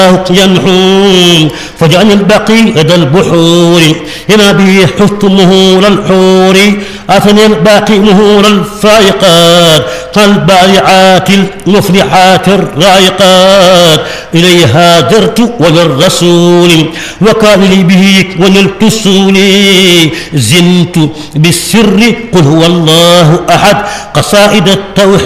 ينحون فجعل البقي لدى البحور هنا به حفت مهور الحور أثني الباقي مهور الفائقات كالبارعات المفلحات الرائقات إليها درت وللرسول وكان لي به ونلت السولي زنت بالسر قل هو الله أحد قصائد التوحيد